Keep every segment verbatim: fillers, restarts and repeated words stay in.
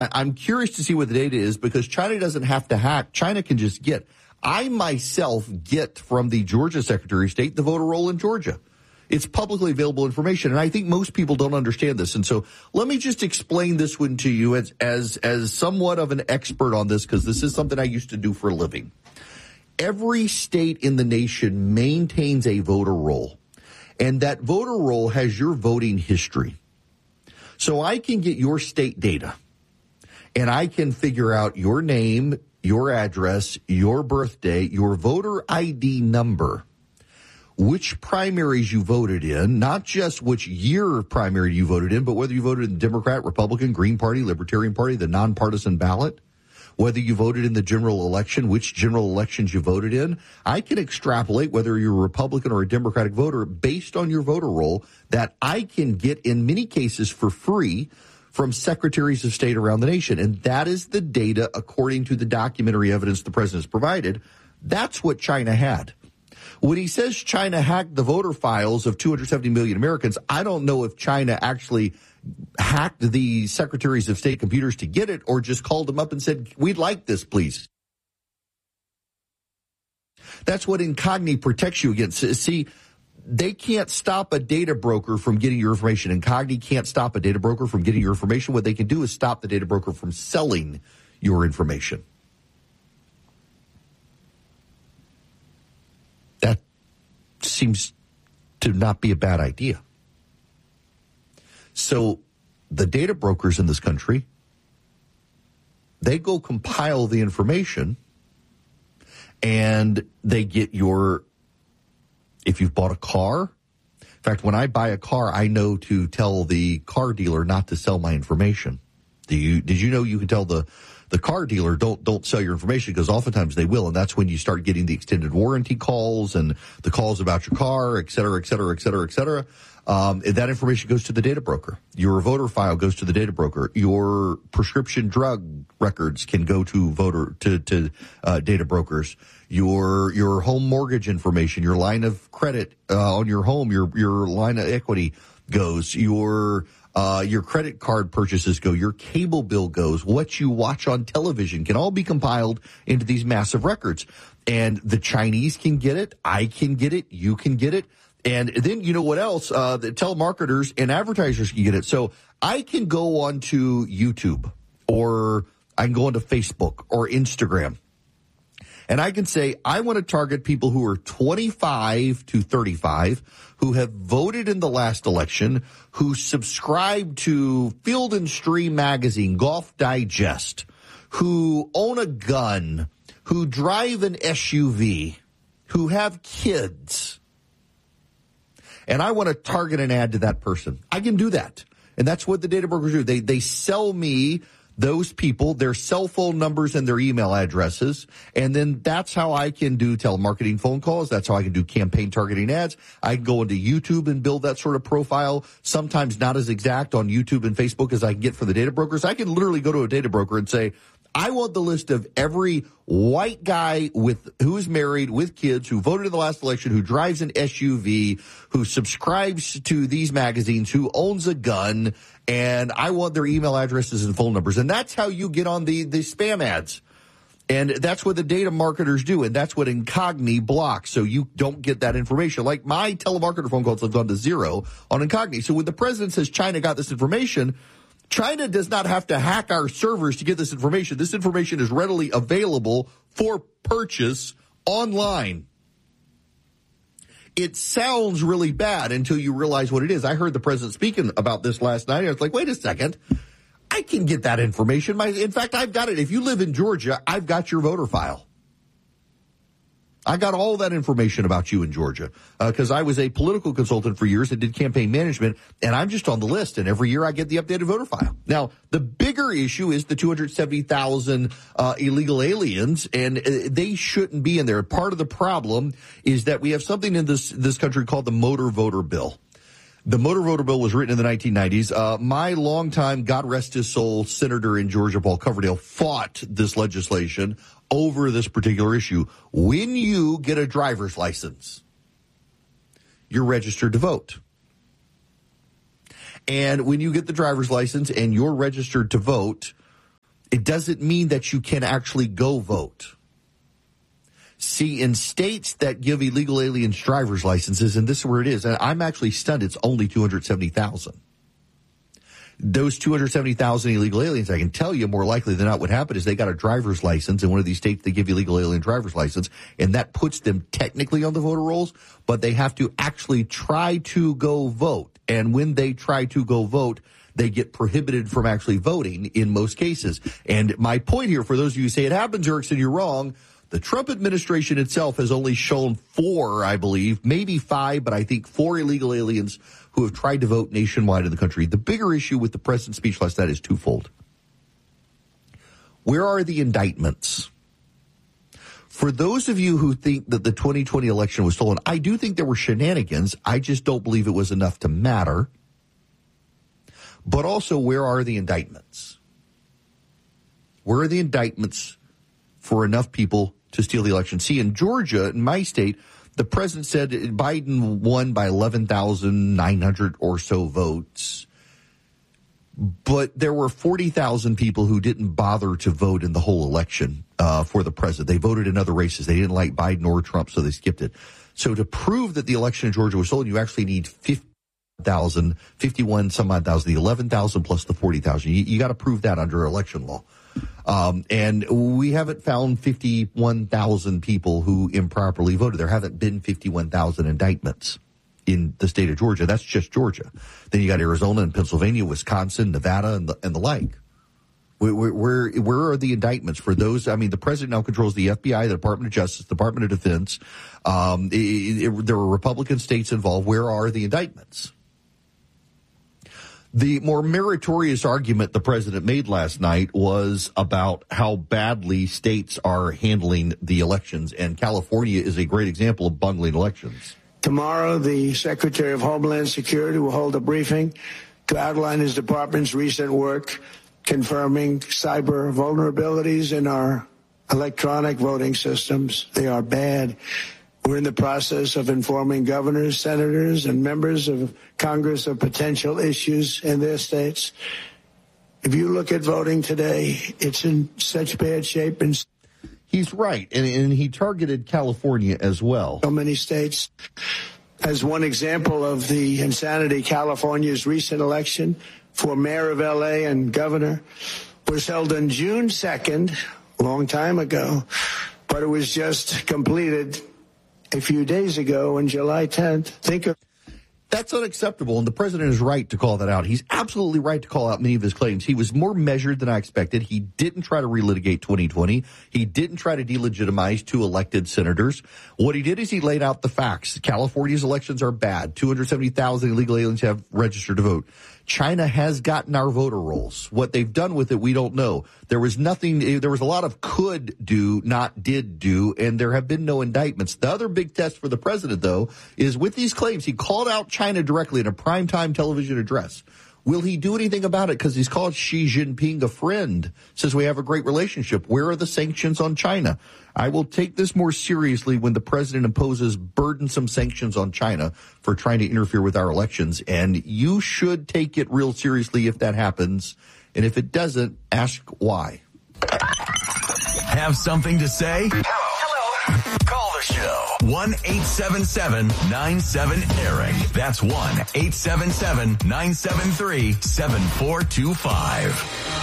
I'm curious to see what the data is because China doesn't have to hack. China can just get. I myself get from the Georgia Secretary of State the voter roll in Georgia. It's publicly available information, and I think most people don't understand this. And so let me just explain this one to you as as, as somewhat of an expert on this, because this is something I used to do for a living. Every state in the nation maintains a voter roll, and that voter roll has your voting history. So I can get your state data, and I can figure out your name, your address, your birthday, your voter I D number, which primaries you voted in, not just which year of primary you voted in, but whether you voted in the Democrat, Republican, Green Party, Libertarian Party, the nonpartisan ballot, whether you voted in the general election, which general elections you voted in. I can extrapolate whether you're a Republican or a Democratic voter based on your voter roll that I can get in many cases for free from secretaries of state around the nation. And that is the data according to the documentary evidence the president has provided. That's what China had. When he says China hacked the voter files of two hundred seventy million Americans, I don't know if China actually hacked the secretaries of state computers to get it or just called them up and said, we'd like this, please. That's what Incogni protects you against. See, they can't stop a data broker from getting your information. Incogni can't stop a data broker from getting your information. What they can do is stop the data broker from selling your information. That seems to not be a bad idea. So the data brokers in this country, they go compile the information and they get your, if you've bought a car. In fact, when I buy a car, I know to tell the car dealer not to sell my information. Do you, did you know you can tell the, the car dealer don't, don't sell your information, because oftentimes they will. And that's when you start getting the extended warranty calls and the calls about your car, et cetera, et cetera, et cetera, et cetera. Um, that information goes to the data broker. Your voter file goes to the data broker. Your prescription drug records can go to voter to to uh, data brokers. Your your home mortgage information, your line of credit uh, on your home, your your line of equity goes. Your uh, your credit card purchases go. Your cable bill goes. What you watch on television can all be compiled into these massive records. And the Chinese can get it. I can get it. You can get it. And then, you know what else? Uh, the telemarketers and advertisers can get it. So I can go onto YouTube, or I can go onto Facebook or Instagram, and I can say, I want to target people who are twenty-five to thirty-five, who have voted in the last election, who subscribe to Field and Stream magazine, Golf Digest, who own a gun, who drive an S U V, who have kids. And I want to target an ad to that person. I can do that. And that's what the data brokers do. They they sell me those people, their cell phone numbers and their email addresses. And then that's how I can do telemarketing phone calls. That's how I can do campaign targeting ads. I can go into YouTube and build that sort of profile. Sometimes not as exact on YouTube and Facebook as I can get for the data brokers. I can literally go to a data broker and say, I want the list of every white guy with who is married with kids, who voted in the last election, who drives an S U V, who subscribes to these magazines, who owns a gun, and I want their email addresses and phone numbers. And that's how you get on the, the spam ads. And that's what the data marketers do, and that's what Incogni blocks, so you don't get that information. Like my telemarketer phone calls have gone to zero on Incogni. So when the president says China got this information, China does not have to hack our servers to get this information. This information is readily available for purchase online. It sounds really bad until you realize what it is. I heard the president speaking about this last night. I was like, wait a second. I can get that information. My, in fact, I've got it. If you live in Georgia, I've got your voter file. I got all that information about you in Georgia because uh, I was a political consultant for years and did campaign management, and I'm just on the list, and every year I get the updated voter file. Now, the bigger issue is the two hundred seventy thousand uh, illegal aliens, and uh, they shouldn't be in there. Part of the problem is that we have something in this this country called the Motor Voter Bill. The Motor Voter Bill was written in the nineteen nineties. Uh, my longtime, God rest his soul, senator in Georgia, Paul Coverdale, fought this legislation over this particular issue. When you get a driver's license, you're registered to vote. And when you get the driver's license and you're registered to vote, It doesn't mean that you can actually go vote. See, in states that give illegal aliens driver's licenses, and this is where it is, and I'm actually stunned, it's only two hundred seventy thousand. Those two hundred seventy thousand illegal aliens, I can tell you more likely than not what happened is they got a driver's license in one of these states they give illegal alien driver's license, and that puts them technically on the voter rolls, but they have to actually try to go vote. And when they try to go vote, they get prohibited from actually voting in most cases. And my point here, for those of you who say it happens, Erickson, you're wrong. The Trump administration itself has only shown four, I believe, maybe five, but I think four illegal aliens who have tried to vote nationwide in the country. The bigger issue with the president's speech last night is twofold. Where are the indictments? For those of you who think that the twenty twenty election was stolen, I do think there were shenanigans. I just don't believe it was enough to matter. But also, where are the indictments? Where are the indictments for enough people to steal the election? See, in Georgia, in my state, the president said Biden won by eleven thousand nine hundred or so votes. But there were forty thousand people who didn't bother to vote in the whole election uh, for the president. They voted in other races. They didn't like Biden or Trump, so they skipped it. So to prove that the election in Georgia was stolen, you actually need fifty thousand, fifty-one some odd thousand, the eleven thousand plus the forty thousand. You, you got to prove that under election law. Um, and we haven't found fifty-one thousand people who improperly voted. There haven't been fifty-one thousand indictments in the state of Georgia. That's just Georgia. Then you got Arizona and Pennsylvania, Wisconsin, Nevada, and the, and the like. Where, where, where are the indictments for those? I mean, the president now controls the F B I, the Department of Justice, the Department of Defense. Um, it, it, there were Republican states involved. Where are the indictments? The more meritorious argument the president made last night was about how badly states are handling the elections, and California is a great example of bungling elections. Tomorrow, the Secretary of Homeland Security will hold a briefing to outline his department's recent work confirming cyber vulnerabilities in our electronic voting systems. They are bad. We're in the process of informing governors, senators, and members of Congress of potential issues in their states. If you look at voting today, it's in such bad shape. And he's right, and, and he targeted California as well. So many states. As one example of the insanity, California's recent election for mayor of L A and governor was held on June second, a long time ago, but it was just completed a few days ago on July tenth. Think of That's unacceptable, and the president is right to call that out. He's absolutely right to call out many of his claims. He was more measured than I expected. He didn't try to relitigate twenty twenty. He didn't try to delegitimize two elected senators. What he did is he laid out the facts. California's elections are bad. two hundred seventy thousand illegal aliens have registered to vote. China has gotten our voter rolls. What they've done with it, we don't know. There was nothing, there was a lot of could do, not did do, and there have been no indictments. The other big test for the president, though, is with these claims, he called out China directly in a primetime television address. Will he do anything about it? Because he's called Xi Jinping a friend, says we have a great relationship. Where are the sanctions on China? I will take this more seriously when the president imposes burdensome sanctions on China for trying to interfere with our elections. And you should take it real seriously if that happens. And if it doesn't, ask why. Have something to say? Hello. Call the show. one eight seven seven nine seven Eric. That's one eight seven seven nine seven three seven four two five.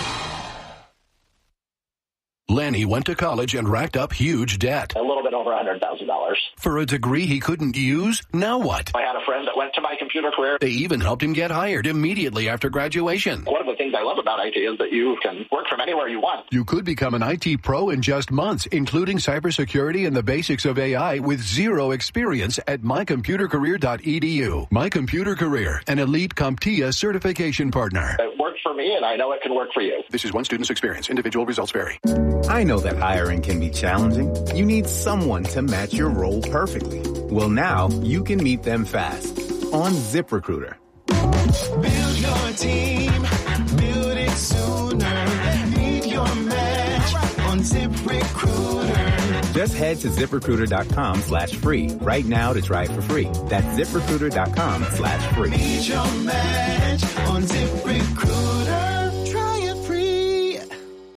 Lanny went to college and racked up huge debt. A little bit over one hundred thousand dollars. For a degree he couldn't use? Now what? I had a friend that went to My Computer Career. They even helped him get hired immediately after graduation. One of the things I love about I T is that you can work from anywhere you want. You could become an I T pro in just months, including cybersecurity and the basics of A I with zero experience at my computer career dot e d u. My Computer Career, an elite CompTIA certification partner. It worked for me, and I know it can work for you. This is one student's experience. Individual results vary. I know that hiring can be challenging. You need someone to match your role perfectly. Well, now you can meet them fast on ZipRecruiter. Build your team, build it sooner. Meet your match on ZipRecruiter. Just head to ZipRecruiter.com slash free right now to try it for free. That's ZipRecruiter.com slash free. Meet your match on ZipRecruiter. Try it free.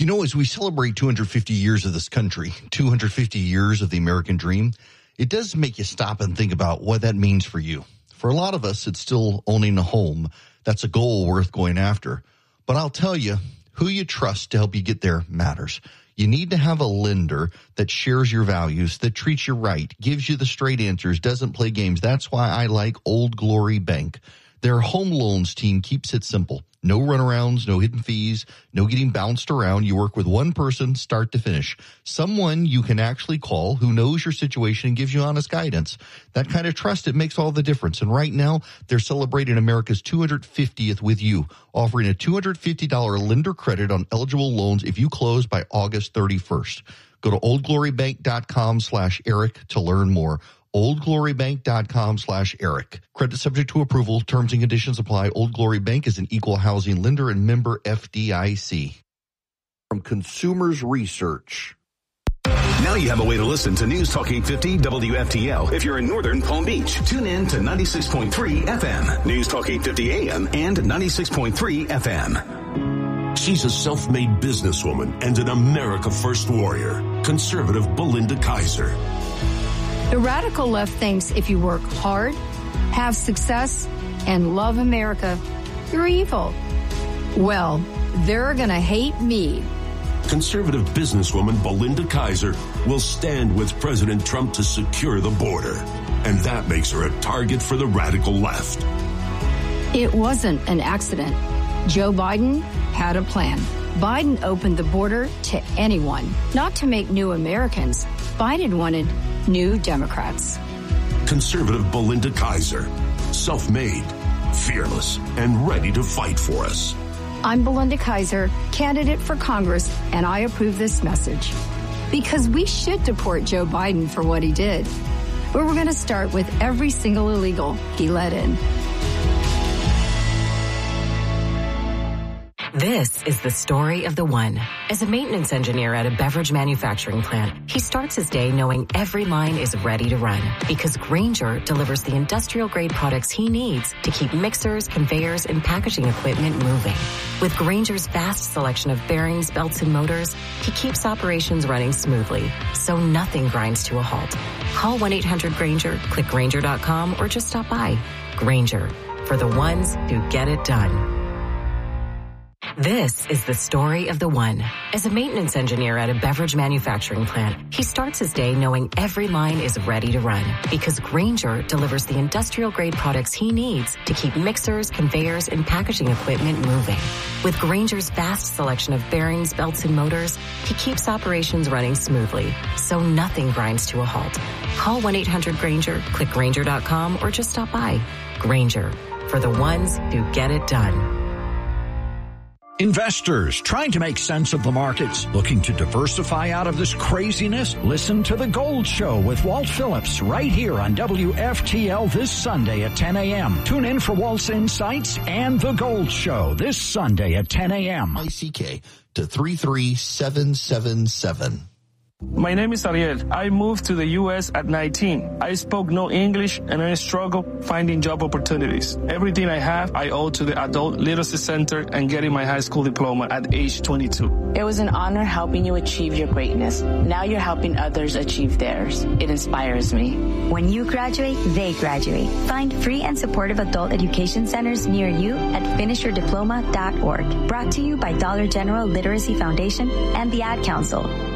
You know, as we celebrate two hundred fifty years of this country, two hundred fifty years of the American dream, it does make you stop and think about what that means for you. For a lot of us, it's still owning a home. That's a goal worth going after. But I'll tell you, who you trust to help you get there matters. You need to have a lender that shares your values, that treats you right, gives you the straight answers, doesn't play games. That's why I like Old Glory Bank. Their home loans team keeps it simple. No runarounds, no hidden fees, no getting bounced around. You work with one person, start to finish. Someone you can actually call who knows your situation and gives you honest guidance. That kind of trust, it makes all the difference. And right now, they're celebrating America's two hundred fiftieth with you, offering a two hundred fifty dollars lender credit on eligible loans if you close by August thirty-first. Go to oldglorybank.com slash Eric to learn more. oldglorybank.com slash Eric. Credit subject to approval. Terms and conditions apply. Old Glory Bank is an equal housing lender and member F D I C. From Consumers Research. Now you have a way to listen to News Talk eight fifty W F T L if you're in northern Palm Beach. Tune in to ninety-six point three F M, News Talk eight fifty A M, and ninety-six point three F M. She's a self-made businesswoman and an America First warrior. Conservative Belinda Kaiser. The radical left thinks if you work hard, have success, and love America, you're evil. Well, they're going to hate me. Conservative businesswoman Belinda Kaiser will stand with President Trump to secure the border. And that makes her a target for the radical left. It wasn't an accident. Joe Biden had a plan. Biden opened the border to anyone, not to make new Americans. Biden wanted new Democrats. Conservative Belinda Kaiser, self-made, fearless, and ready to fight for us. I'm Belinda Kaiser, candidate for Congress, and I approve this message. Because we should deport Joe Biden for what he did. But we're going to start with every single illegal he let in. This is the story of the one. As a maintenance engineer at a beverage manufacturing plant, he starts his day knowing every line is ready to run because Grainger delivers the industrial-grade products he needs to keep mixers, conveyors, and packaging equipment moving. With Grainger's vast selection of bearings, belts, and motors, he keeps operations running smoothly, so nothing grinds to a halt. Call one eight hundred Grainger, click Grainger dot com, or just stop by. Grainger, for the ones who get it done. This is the story of the one. As a maintenance engineer at a beverage manufacturing plant, he starts his day knowing every line is ready to run because Grainger delivers the industrial-grade products he needs to keep mixers, conveyors, and packaging equipment moving. With Grainger's vast selection of bearings, belts, and motors, he keeps operations running smoothly, so nothing grinds to a halt. Call one eight hundred Grainger, click Grainger dot com, or just stop by. Grainger, for the ones who get it done. Investors trying to make sense of the markets, looking to diversify out of this craziness? Listen to The Gold Show with Walt Phillips right here on W F T L this Sunday at ten a.m. Tune in for Walt's insights and The Gold Show this Sunday at ten a.m. I C K to three three seven seven seven. My name is Ariel. I moved to the U S at nineteen. I spoke no English and I struggled finding job opportunities. Everything I have, I owe to the Adult Literacy Center and getting my high school diploma at age twenty-two. It was an honor helping you achieve your greatness. Now you're helping others achieve theirs. It inspires me. When you graduate, they graduate. Find free and supportive adult education centers near you at finish your diploma dot org. Brought to you by Dollar General Literacy Foundation and the Ad Council.